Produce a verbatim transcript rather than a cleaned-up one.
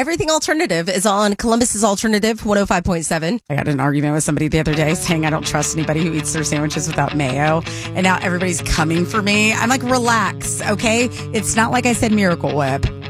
Everything Alternative is on Columbus's Alternative one oh five point seven. I had an argument with somebody the other day saying I don't trust anybody who eats their sandwiches without mayo. And now everybody's coming for me. I'm like, relax, okay? It's not like I said Miracle Whip.